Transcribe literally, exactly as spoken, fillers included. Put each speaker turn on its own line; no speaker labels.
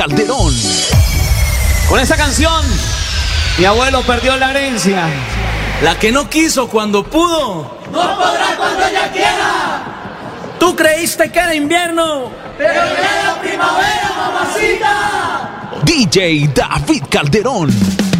Calderón.
Con esta canción, mi abuelo perdió la herencia.
La que no quiso cuando pudo,
no podrá cuando ella quiera.
Tú creíste que era invierno,
pero llega primavera, mamacita.
D J David Calderón.